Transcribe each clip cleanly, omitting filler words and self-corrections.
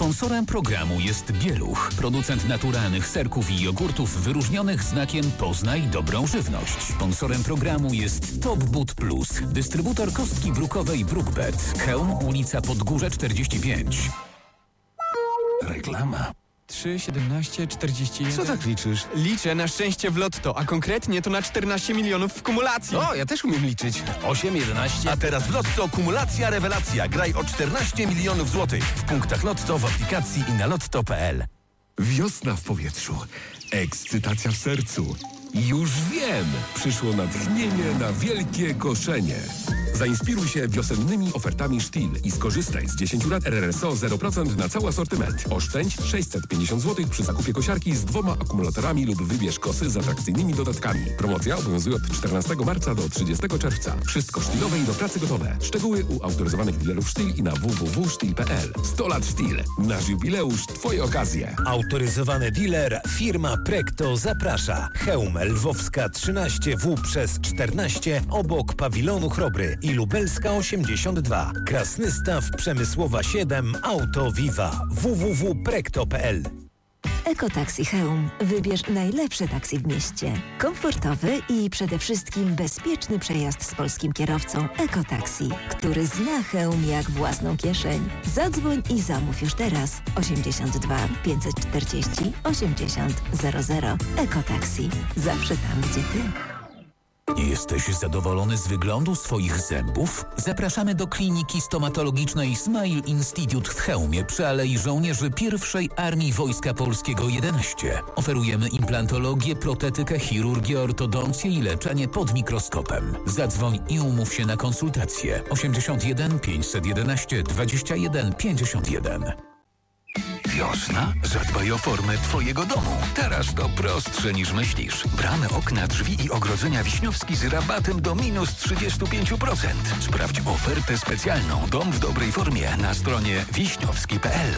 Sponsorem programu jest Bieluch, producent naturalnych serków i jogurtów wyróżnionych znakiem Poznaj dobrą żywność. Sponsorem programu jest Top But Plus, dystrybutor kostki brukowej Brookbet. Chełm, ulica Podgórze 45. Reklama. 3, 17, 41... Co tak liczysz? Liczę na szczęście w lotto, a konkretnie to na 14 milionów w kumulacji. O, ja też umiem liczyć. 8, 11... A teraz w Lotto kumulacja rewelacja. Graj o 14 milionów złotych w punktach Lotto, w aplikacji i na lotto.pl. Wiosna w powietrzu, ekscytacja w sercu. Już wiem! Przyszło natchnienie na wielkie koszenie. Zainspiruj się wiosennymi ofertami Stihl i skorzystaj z 10 lat RRSO 0% na cały asortyment. Oszczędź 650 zł przy zakupie kosiarki z 2 akumulatorami lub wybierz kosy z atrakcyjnymi dodatkami. Promocja obowiązuje od 14 marca do 30 czerwca. Wszystko Stihlowe i do pracy gotowe. Szczegóły u autoryzowanych dealerów Stihl i na www.stihl.pl. 100 lat Stihl. Nasz jubileusz, twoje okazje. Autoryzowany dealer firma Prekto zaprasza. Chełm Lwowska 13W przez 14 obok pawilonu Chrobry i Lubelska 82. Krasnystaw Przemysłowa 7 Auto Viva. www.prekto.pl. Ekotaksi Chełm. Wybierz najlepsze taksi w mieście. Komfortowy i przede wszystkim bezpieczny przejazd z polskim kierowcą. Ekotaksi, który zna Chełm jak własną kieszeń. Zadzwoń i zamów już teraz. 82 540 80 00. Ekotaksi. Zawsze tam, gdzie ty. Jesteś zadowolony z wyglądu swoich zębów? Zapraszamy do kliniki stomatologicznej Smile Institute w Chełmie przy Alei Żołnierzy I Armii Wojska Polskiego 11. Oferujemy implantologię, protetykę, chirurgię, ortodoncję i leczenie pod mikroskopem. Zadzwoń i umów się na konsultację. 81 511 21 51. Wiosna? Zadbaj o formę twojego domu. Teraz to prostsze niż myślisz. Bramy, okna, drzwi i ogrodzenia Wiśniowski z rabatem do minus 35%. Sprawdź ofertę specjalną Dom w dobrej formie na stronie wiśniowski.pl.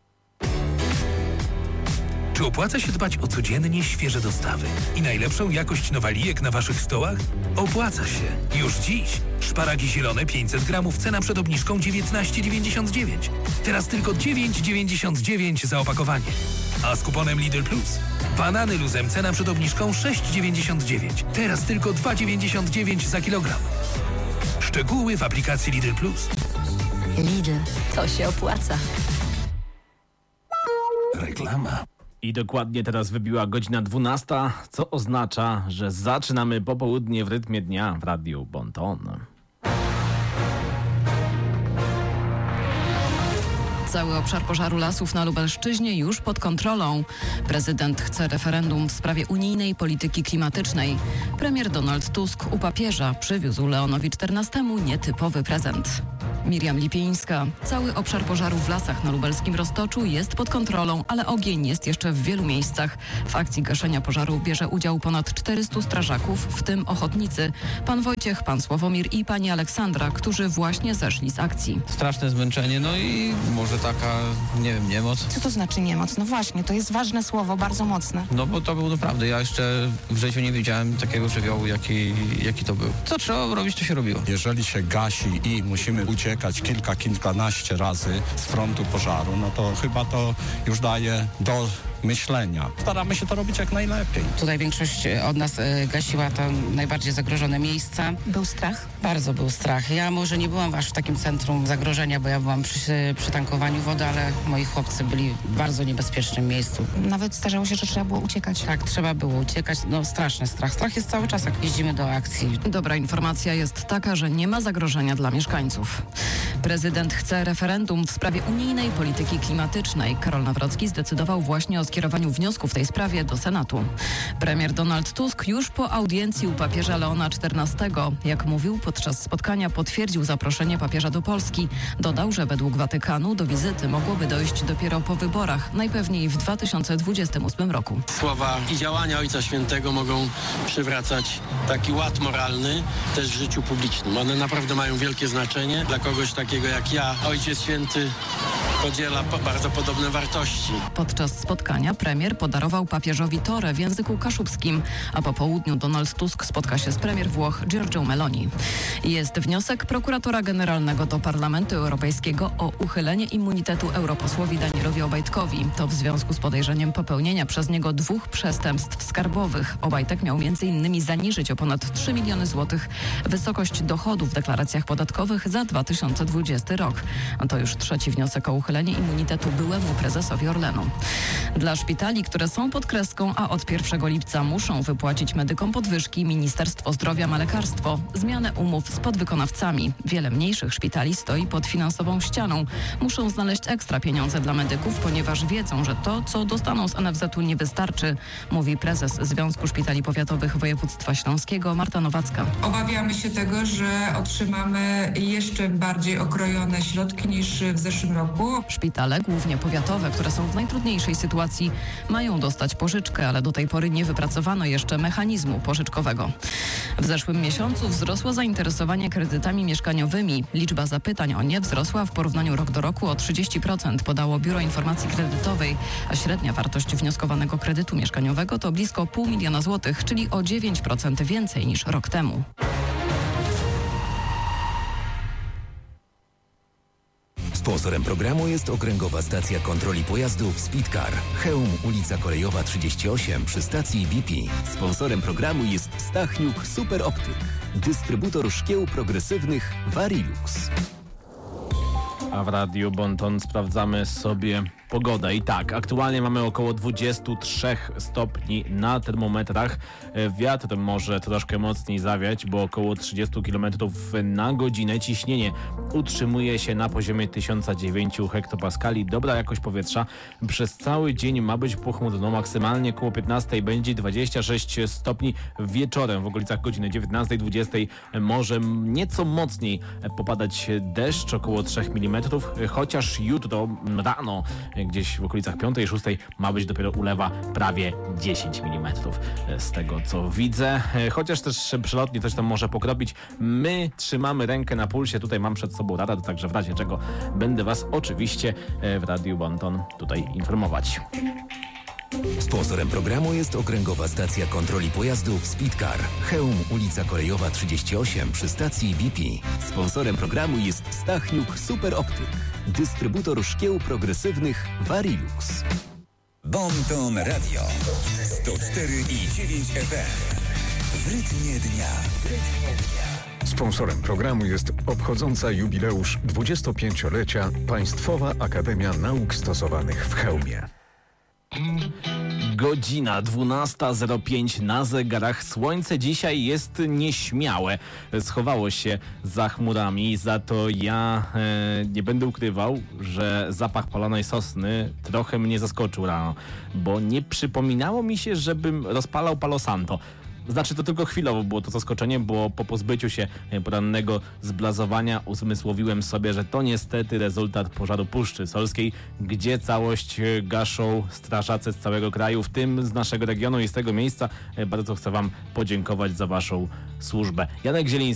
Czy opłaca się dbać o codziennie świeże dostawy i najlepszą jakość nowalijek na waszych stołach? Opłaca się. Już dziś. Szparagi zielone 500 gramów, cena przed obniżką 19,99. Teraz tylko 9,99 za opakowanie. A z kuponem Lidl Plus. Banany luzem, cena przed obniżką 6,99. Teraz tylko 2,99 za kilogram. Szczegóły w aplikacji Lidl Plus. Lidl. To się opłaca. Reklama. I dokładnie teraz wybiła godzina 12, co oznacza, że zaczynamy popołudnie w rytmie dnia w Radiu Bonton. Cały obszar pożaru lasów na Lubelszczyźnie już pod kontrolą. Prezydent chce referendum w sprawie unijnej polityki klimatycznej. Premier Donald Tusk u papieża przywiózł Leonowi XIV nietypowy prezent. Miriam Lipińska. Cały obszar pożaru w lasach na lubelskim Roztoczu jest pod kontrolą, ale ogień jest jeszcze w wielu miejscach. W akcji gaszenia pożarów bierze udział ponad 400 strażaków, w tym ochotnicy. Pan Wojciech, pan Sławomir i pani Aleksandra, którzy właśnie zeszli z akcji. Straszne zmęczenie, no i może taka, nie wiem, niemoc. Co to znaczy niemoc? No właśnie, to jest ważne słowo, bardzo mocne. No bo to był naprawdę, ja jeszcze w życiu nie widziałem takiego żywiołu, jaki to był. Co trzeba robić, to się robiło. Jeżeli się gasi i musimy uciekać kilkanaście razy z frontu pożaru, no to chyba to już daje do myślenia. Staramy się to robić jak najlepiej. Tutaj większość od nas gasiła tam najbardziej zagrożone miejsca. Był strach? Bardzo był strach. Ja może nie byłam aż w takim centrum zagrożenia, bo ja byłam przy tankowaniu wody, ale moi chłopcy byli w bardzo niebezpiecznym miejscu. Nawet zdarzało się, że trzeba było uciekać. Tak, trzeba było uciekać. No straszny strach. Strach jest cały czas, jak jeździmy do akcji. Dobra informacja jest taka, że nie ma zagrożenia dla mieszkańców. Prezydent chce referendum w sprawie unijnej polityki klimatycznej. Karol Nawrocki zdecydował właśnie o skierowaniu wniosku w tej sprawie do Senatu. Premier Donald Tusk już po audiencji u papieża Leona XIV, jak mówił podczas spotkania, potwierdził zaproszenie papieża do Polski. Dodał, że według Watykanu do wizyty mogłoby dojść dopiero po wyborach, najpewniej w 2028 roku. Słowa i działania Ojca Świętego mogą przywracać taki ład moralny też w życiu publicznym. One naprawdę mają wielkie znaczenie dla kogoś takiego jak ja. Ojciec Święty podziela bardzo podobne wartości. Podczas spotkania premier podarował papieżowi torę w języku kaszubskim, a po południu Donald Tusk spotka się z premier Włoch Giorgią Meloni. Jest wniosek prokuratora generalnego do Parlamentu Europejskiego o uchylenie immunitetu europosłowi Danielowi Obajtkowi. To w związku z podejrzeniem popełnienia przez niego 2 przestępstw skarbowych. Obajtek miał m.in. zaniżyć o ponad 3 miliony złotych wysokość dochodów w deklaracjach podatkowych za 2020 rok. To już 3. wniosek o uchylenie immunitetu byłemu prezesowi Orlenu. Dla szpitali, które są pod kreską, a od 1 lipca muszą wypłacić medykom podwyżki, Ministerstwo Zdrowia ma lekarstwo. Zmianę umów z podwykonawcami. Wiele mniejszych szpitali stoi pod finansową ścianą. Muszą znaleźć ekstra pieniądze dla medyków, ponieważ wiedzą, że to, co dostaną z NFZ-u, nie wystarczy, mówi prezes Związku Szpitali Powiatowych Województwa Śląskiego Marta Nowacka. Obawiamy się tego, że otrzymamy jeszcze bardziej okrojone środki niż w zeszłym roku. Szpitale, głównie powiatowe, które są w najtrudniejszej sytuacji, mają dostać pożyczkę, ale do tej pory nie wypracowano jeszcze mechanizmu pożyczkowego. W zeszłym miesiącu wzrosło zainteresowanie kredytami mieszkaniowymi. Liczba zapytań o nie wzrosła w porównaniu rok do roku o 30%, podało Biuro Informacji Kredytowej, a średnia wartość wnioskowanego kredytu mieszkaniowego to blisko 500 000 złotych, czyli o 9% więcej niż rok temu. Sponsorem programu jest Okręgowa Stacja Kontroli Pojazdów Speedcar. Chełm, ulica Kolejowa 38 przy stacji BP. Sponsorem programu jest Stachniuk Super Optyk. Dystrybutor szkieł progresywnych Varilux. A w Radiu Bonton sprawdzamy sobie pogodę. I tak, aktualnie mamy około 23 stopni na termometrach. Wiatr może troszkę mocniej zawiać, bo około 30 km na godzinę. Ciśnienie utrzymuje się na poziomie 1009 hektopaskali. Dobra jakość powietrza. Przez cały dzień ma być pochmurno. Maksymalnie koło 15 będzie 26 stopni. Wieczorem w okolicach godziny 19-20 może nieco mocniej popadać deszcz, około 3 mm. Chociaż jutro rano gdzieś w okolicach 5-6 ma być dopiero ulewa prawie 10 mm z tego co widzę. Chociaż też przelotnie coś tam może pokropić. My trzymamy rękę na pulsie. Tutaj mam przed sobą radar, także w razie czego będę Was oczywiście w Radiu Bonton tutaj informować. Sponsorem programu jest Okręgowa Stacja Kontroli Pojazdów Speedcar. Chełm, ulica Kolejowa 38 przy stacji BP. Sponsorem programu jest Stachniuk Super Optyk. Dystrybutor szkieł progresywnych Varilux. Bonton Radio 104,9 FM. W rytmie dnia. Sponsorem programu jest obchodząca jubileusz 25-lecia Państwowa Akademia Nauk Stosowanych w Chełmie. Godzina 12:05 na zegarach. Słońce dzisiaj jest nieśmiałe. Schowało się za chmurami. Za to ja nie będę ukrywał, że zapach palonej sosny trochę mnie zaskoczył rano, bo nie przypominało mi się, żebym rozpalał Palo Santo. Znaczy to tylko chwilowo było to zaskoczenie, bo po pozbyciu się porannego zblazowania uzmysłowiłem sobie, że to niestety rezultat pożaru Puszczy Solskiej, gdzie całość gaszą strażacy z całego kraju, w tym z naszego regionu i z tego miejsca bardzo chcę Wam podziękować za Waszą służbę. Janek Zieliński